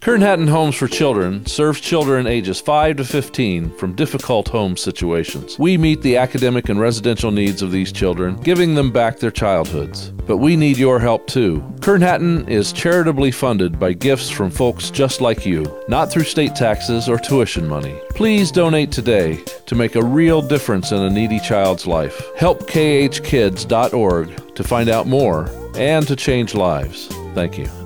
Kern Hatton Homes for Children serves children ages 5 to 15 from difficult home situations. We meet the academic and residential needs of these children, giving them back their childhoods. But we need your help too. Kern Hatton is charitably funded by gifts from folks just like you, not through state taxes or tuition money. Please donate today to make a real difference in a needy child's life. Help khkids.org to find out more and to change lives. Thank you.